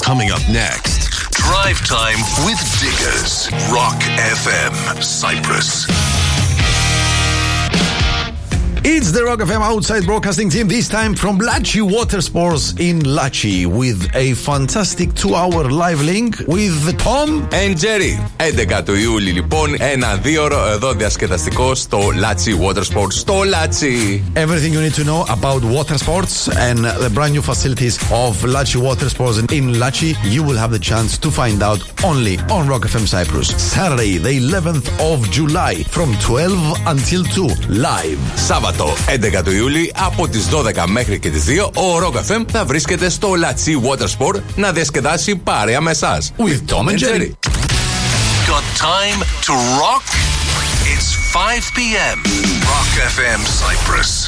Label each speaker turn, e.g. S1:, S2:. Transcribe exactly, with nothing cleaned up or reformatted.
S1: coming up next. Drive Time with Diggers. Rock F M, Cyprus.
S2: It's the Rock F M Outside Broadcasting Team, this time from Lachi Watersports in Lachi, with a fantastic two-hour live link with Tom
S3: and Jerry. έντεκα του Ιούλη, λοιπόν, ένα δύο ώρο εδώ διασκεδαστικό στο Lachi Watersports, στο Lachi.
S2: Everything you need to know about water sports and the brand new facilities of Lachi Watersports in Lachi, you will have the chance to find out only on Rock F M Cyprus. Saturday, the eleventh of July, from twelve until two, live.
S3: Σάββατο έντεκα του Ιούλη από τις δώδεκα μέχρι και τις δύο, ο Rock εφ εμ θα βρίσκεται στο Lachi Watersport να διασκεδάσει παρέα με εσάς.
S2: With Tom and Jerry.
S1: Got time to rock? It's five p.m. Rock F M Cyprus.